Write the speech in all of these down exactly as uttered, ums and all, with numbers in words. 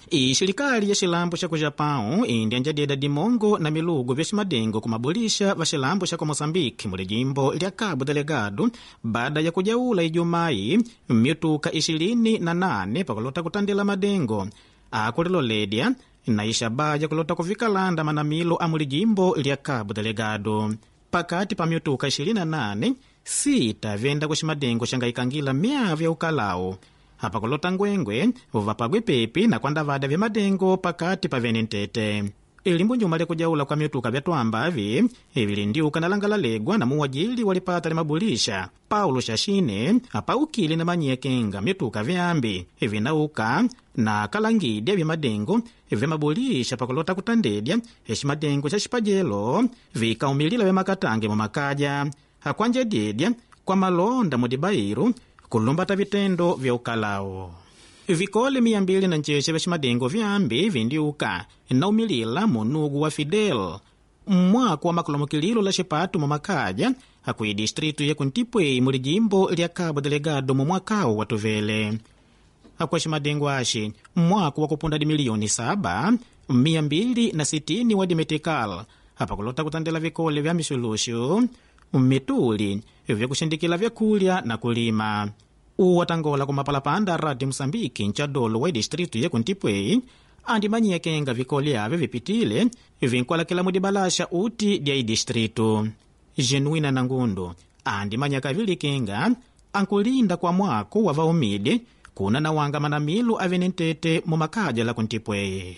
Ishirikali ya xilambo xa ku Japão indi anjadida dimongo na milugu vya ximadengo kumabulisha va xilambo xa ku Moçambique muli jimbo lya Cabo Delegado baada ya kujaula Ijumai mituka ishirini na nane pakulota kutandela madengo akuliloledya na ixabaya kulota kuvikalanda manamilo amuli jimbo lya Cabo Delegado. Pakati pa mituka ishirini na nane sita vyenda ku ximadengo xangayikangila myavo ya ukalao hapa kulota ngwengwe vapagwe pepi na kwandavada vya madengo pakati pa vene ntete. Ilimbu njuma lya kujaula kwa mituka vya twambavi vilindiuka na langalalegwa na muwajili walipata limabulisha Paulo Xaxine apaukili na manyekenga mituka vyambi vinauka na kalangidya vya madengo vya mabulisha pakulota kutandedya eximadengo xa xipajelo vikaumilila vya makatange mu makaja hakwanjededya kwa malonda mu dibairu kulumbata vitendo vya ukalao. Vikole mia mbili na ncheche vya ximadengo vyambi vindiuka na umilila munugu wa Fidel mwako wa makulomukililo la xipatu mu makaja hakui distritu ya Kuntipwe muli jimbo lya Cabo Delegado mu mwakao wa tuvele. Hakua ximadengo axi mwako wa kupunda di milioni saba mia mbili na sitini wa dimetikal hapa kulota kutandela vikole vya misulushu mituli vya kushindikila vyakulya na kulima. Uwatangola kumapalapanda radi Msambiki nchadolo wa distritu ya Kuntipwe andi manyekenga vikole ave vipitile vinkwalakila mudibalasha uti dia distritu. Genuina na Ngundu andi manyaka vilikenga ankulinda kwa mwako wa vaumide kuna na wanga manamilu avene ntete mu makaja la Kuntipwe.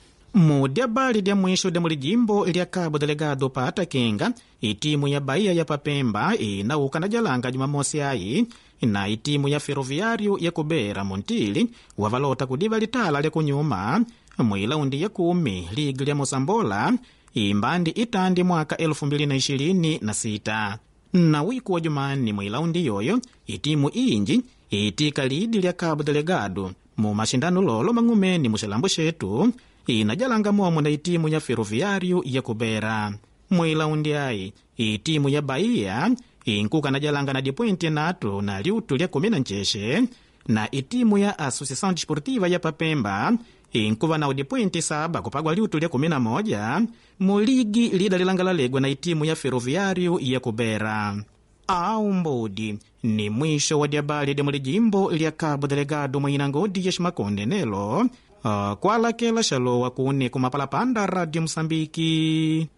Mudia bali dia mwisho dia muli jimbo lya Cabo Delegado pata kenga itimu ya Bahia ya Papemba inauka na jalanga Jumamosi ai na itimu ya Ferroviário ya Kubera Montili wavalota kudiva litala lya kunyuma mwilaundi ya kumi ligi lya Mosambola imbandi itandi mwaka elfu mbili na ishirini na sita. Na wiku wa Jumani mwilaundi yoyo itimu inji itika lidi lya Cabo Delegado mu mashindano lolo mang'umeni muxilambo xetu inajalanga momo na itimu ya Ferroviário ya Kubera. Mwilaundi ai itimu ya Bahia inkuka na jalanga na dipointe nato na liutu lya kumi na ncheche na itimu ya Associação Desportiva ya Papemba inkuva na dipointe saba kupagwa liutu lya kumi na moja muligi lida lilangalalegwa na itimu ya Ferroviário ya Kubera. Au mbodi ni mwisho wa diabali de muli jimbo lya Cabo Delegado mwina ngodi ya Shimakonde nelo uh, kwa lakela shalowa kune kumapalapanda Radio Msambiki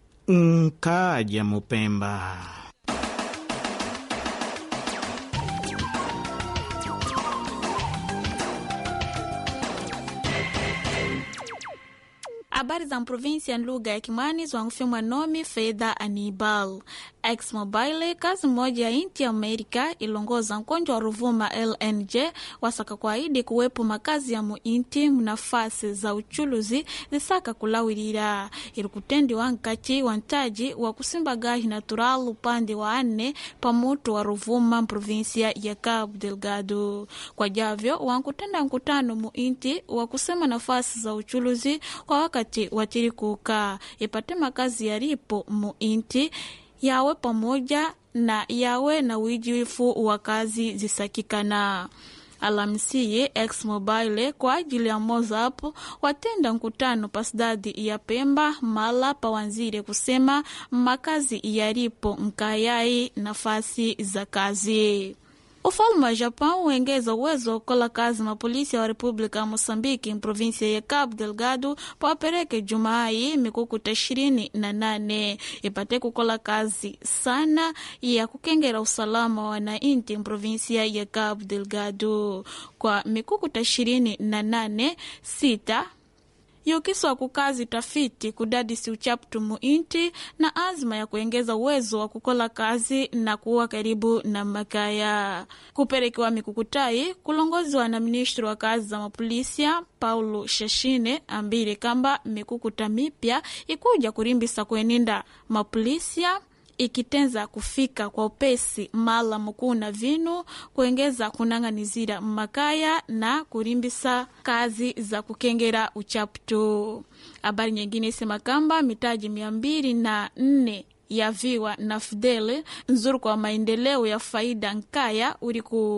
nkaja Mupemba. Habari za província em lugha ya Kimani zwangufimwa nome Fedha Anibal. Exmobile, kazi moja ya inti ya Amerika ilongoza nkonjo wa Ruvuma L N G wasaka kwaidi kuwepo makazi ya muinti mnafasi za uchuluzi zisaka kulawirira ilikutendi wa nkati wantaji wa kusimba gahi natural upande wa ane pamutu wa Ruvuma província ya Cabo Delgado. Kwa javyo wankutenda nkutano muinti wa kusema nafasi za uchuluzi kwa wakati watirikuka ipate makazi yalipo muinti yawe pamoja na yawe na ujiwifu wa kazi zisakikana. Alamisiye Exmobile kwa ajili ya Mozap watenda nkutano pasidadi ya Pemba mala pawanzire kusema makazi yalipo nkayai nafasi za kazi. Ufalme wa Japão uengeza uwezo wa kukola kazi mapolisi wa República ya Moçambique província ya Cabo Delgado pawapereke Jumai mikukuta ishirini na nane ipate kukola kazi sana ya kukengera usalama wa wanainti província ya Cabo Delgado. Kwa mikukuta ishirini na nane sita yukiswa kukazi tafiti kudadisi uchaptu muinti na azma ya kuengeza uwezo wa kukola kazi na kuwa karibu na makaya. Kuperekiwa mikukutai kulongozwa na ministro wa kazi za mapolisia Paulo Xaxine ambire kamba mikukuta mipya ikuja kurimbisa kueninda mapolisia ikitenza kufika kwa upesi mala mukuna vinu kuengeza kunang'anizira makaya na kurimbisa kazi za kukengera uchaptu. Habari nyingine sema kamba mitaji mia mbili na nne ya viwa na Fidel nzuru kwa maendeleo ya faida nkaya uriku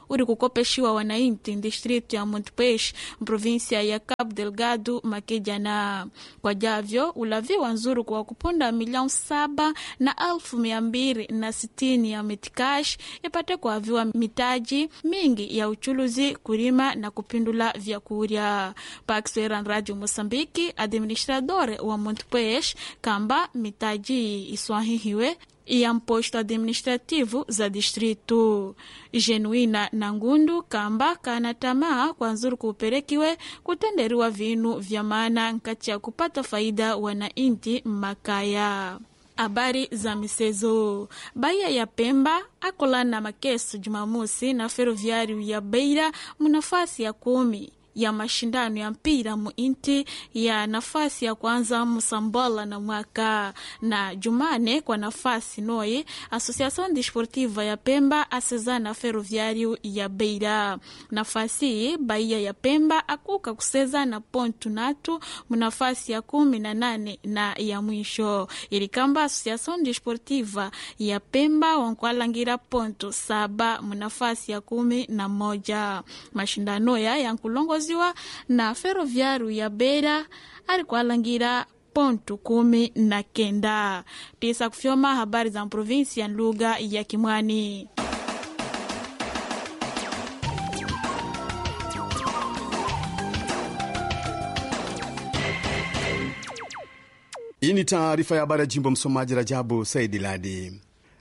uri kukopeshiwa wanainti distrito ya Montepuez provinsia ya Cabo Delgado makejana. Kwa javyo ulaviwa nzuru kwa kupunda milioni saba na alfu mia mbili na sitini ya metikash ipate kwa viwa mitaji mingi ya uchuluzi kurima na kupindula vyakuria. Pakswera Radio Mosambiki administradore wa Montepuez kamba mitaji iswahihiwe ya mposto administrativo za distrito. Genuina Nangundu kamba kana tamaa kwa nzuru kuperekiwe kutenderiwa vinu vya maana nkati ya kupata faida wanainti makaya. Habari za misezo. Bahia ya Pemba akolana makeso Jumamosi na Ferroviário ya Beira munafasi ya kumi ya mashindano ya mpira muinti ya nafasi ya kwanza Musambola na mwaka na Jumane kwa nafasi noye Associação Desportiva ya Pemba asezana Ferroviário ya Beira. Nafasi Bahia ya Pemba akuka kuseza na pontu natu munafasi ya kumi na nane na ya mwisho. Ilikamba Associação Desportiva ya Pemba wankwalangira pontu saba munafasi ya kumi na moja. Mashindano ya yankulongo na Ferroviário ya Beira alikualangira pontu kumi na kenda. Tisa kufyoma habari za provinsia lugha ya Kimwani. Hii ni taarifa ya habari ya jimbo, msomaji Rajabu Saidi Ladi.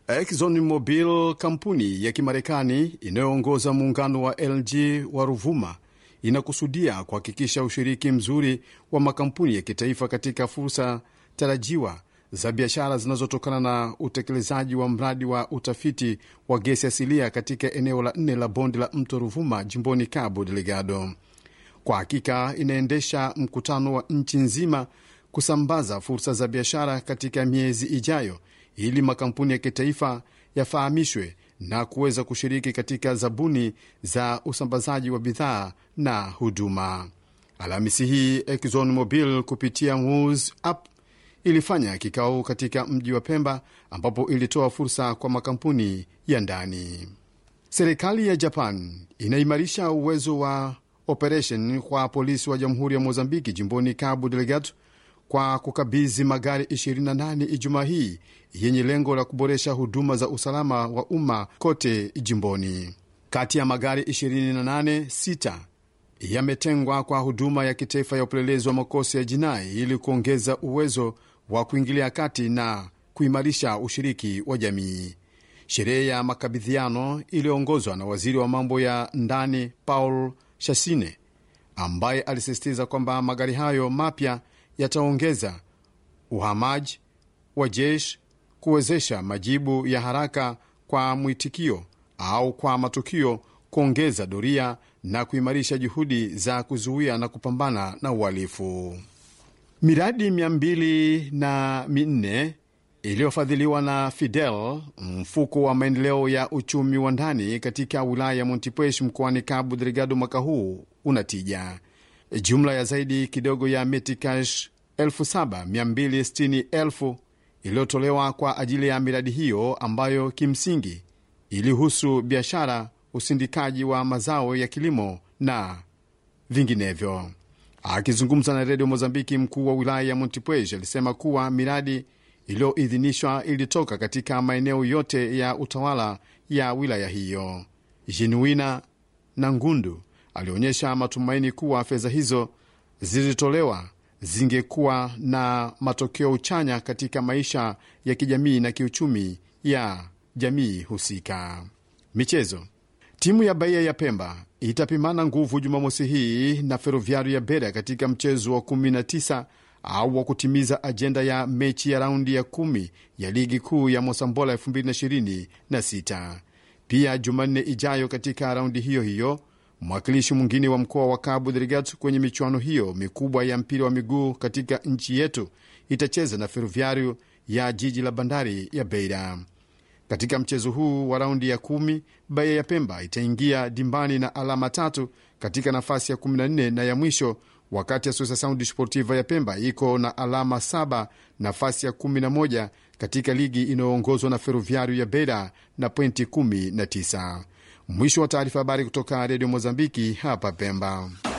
ExxonMobil, kampuni ya Kimarekani inayoongoza muungano wa L G wa Ruvuma, inakusudia kuhakikisha ushiriki mzuri wa makampuni ya kitaifa katika fursa tarajiwa za biashara zinazotokana na utekelezaji wa mradi wa utafiti wa gesi asilia katika eneo la nne la bonde la mto Ruvuma jimboni Cabo Delgado. Kwa hakika inaendesha mkutano wa nchi nzima kusambaza fursa za biashara katika miezi ijayo ili makampuni ya kitaifa yafahamishwe na kuweza kushiriki katika zabuni za usambazaji wa bidhaa na huduma. Alhamisi hii ExxonMobil kupitia Moves App ilifanya kikao katika mji wa Pemba ambapo ilitoa fursa kwa makampuni ya ndani. Serikali ya Japan inaimarisha uwezo wa operation kwa polisi wa Jamhuri ya Mozambiki jimboni Cabo Delgado kwa kukabidhi magari ishirini na nane Ijumaa hii yenye lengo la kuboresha huduma za usalama wa umma kote jimboni. Kati ya magari ishirini na nane, sita yametengwa kwa huduma ya kitaifa ya upelelezi wa makosa ya jinai ili kuongeza uwezo wa kuingilia kati na kuimarisha ushiriki wa jamii. Sherehe ya makabidhiano iliongozwa na waziri wa mambo ya ndani Paul Shasine, ambaye alisisitiza kwamba magari hayo mapya yataongeza uhamaji wa jeshi, kuwezesha majibu ya haraka kwa mwitikio au kwa matukio, kuongeza doria na kuimarisha juhudi za kuzuia na kupambana na uhalifu. Miradi mia mbili na minne iliyofadhiliwa na Fidel, mfuko wa maendeleo ya uchumi wa ndani katika wilaya ya Montepuez mkoani Cabo Delgado mwaka huu unatija. Jumla ya zaidi kidogo ya metikash elfu saba mia mbili sitini elfu iliyotolewa kwa ajili ya miradi hiyo ambayo kimsingi ilihusu biashara, usindikaji wa mazao ya kilimo na vinginevyo. Akizungumza na Radio Mozambiki, mkuu wa wilaya ya Montepuez alisema kuwa miradi iliyoidhinishwa ilitoka katika maeneo yote ya utawala ya wilaya hiyo. Genuina Nangundu alionyesha matumaini kuwa fedha hizo zilitolewa zingekuwa na matokeo chanya katika maisha ya kijamii na kiuchumi ya jamii husika. Michezo. Timu ya Bahia ya Pemba itapimana nguvu Jumamosi hii na Ferroviário ya Beira katika mchezo wa kumi na tisa au wa kutimiza ajenda ya mechi ya raundi ya kumi ya ligi kuu ya Mosambola elfu mbili ishirini na sita. Pia Jumanne ijayo katika raundi hiyo hiyo, mwakilishi mwingine wa mkoa wa Cabo Delgado kwenye michuano hiyo mikubwa ya mpira wa miguu katika nchi yetu itacheza na Ferroviário ya jiji la bandari ya Beira. Katika mchezo huu wa raundi ya kumi, Bahia ya Pemba itaingia dimbani na alama tatu katika nafasi ya kumi na nne na ya mwisho, wakati Associação Desportiva ya Pemba iko na alama saba nafasi ya kumi na moja katika ligi inayoongozwa na Ferroviário ya Beira na pointi kumi na tisa. Mwisho wa taarifa habari kutoka Redio Mozambiki hapa Pemba.